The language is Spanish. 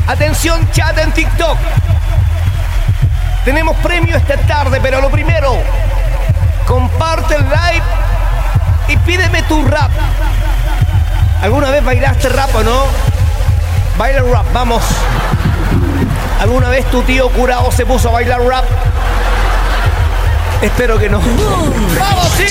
Atención, chat en TikTok. Tenemos premio esta tarde, pero lo primero, comparte el live y pídeme tu rap. ¿Alguna vez bailaste rap o no? Baila rap, vamos. ¿Alguna vez tu tío curado se puso a bailar rap? Espero que no. ¡Vamos, sí!